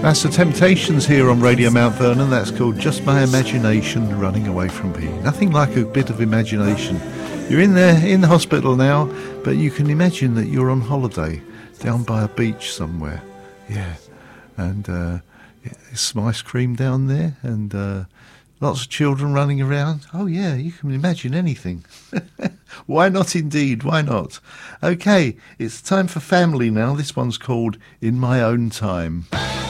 That's the Temptations here on Radio Mount Vernon. That's called Just My Imagination Running Away From Me. Nothing like a bit of imagination. You're in there, in the hospital now, but you can imagine that you're on holiday down by a beach somewhere. Yeah, and there's some ice cream down there, and lots of children running around. Oh yeah, you can imagine anything. Why not indeed, why not? Okay, it's time for family now. This one's called In My Own Time.